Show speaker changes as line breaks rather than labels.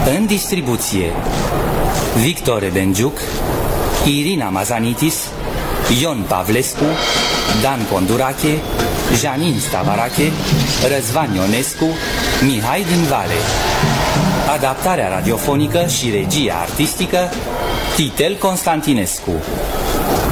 În distribuție: Victor Benjuc, Irina Mazanitis, Ion Pavlescu, Dan Condurache, Janin Stavarache, Răzvan Ionescu, Mihai din Vale. Adaptarea radiofonică și regia artistică Titel Constantinescu.